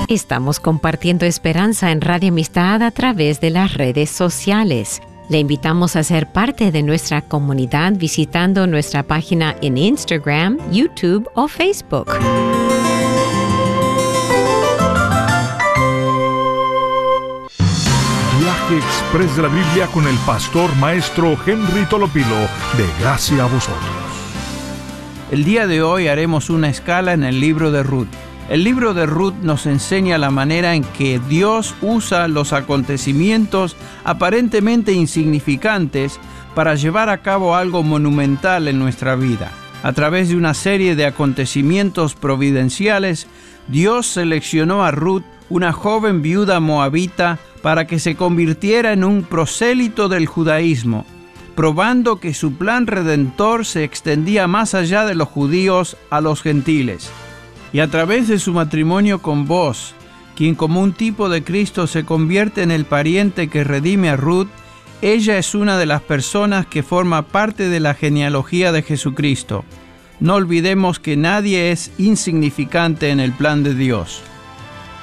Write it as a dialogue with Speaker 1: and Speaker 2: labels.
Speaker 1: Estamos compartiendo esperanza en Radio Amistad a través de las redes sociales. Le invitamos a ser parte de nuestra comunidad visitando nuestra página en Instagram, YouTube o Facebook.
Speaker 2: Viaje Express de la Biblia con el pastor maestro Henry Tolopilo, de Gracia a Vosotros.
Speaker 3: El día de hoy haremos una escala en el libro de Ruth. El libro de Ruth nos enseña la manera en que Dios usa los acontecimientos aparentemente insignificantes para llevar a cabo algo monumental en nuestra vida. A través de una serie de acontecimientos providenciales, Dios seleccionó a Ruth, una joven viuda moabita, para que se convirtiera en un prosélito del judaísmo, probando que su plan redentor se extendía más allá de los judíos a los gentiles. Y a través de su matrimonio con Boaz, quien como un tipo de Cristo se convierte en el pariente que redime a Ruth, ella es una de las personas que forma parte de la genealogía de Jesucristo. No olvidemos que nadie es insignificante en el plan de Dios.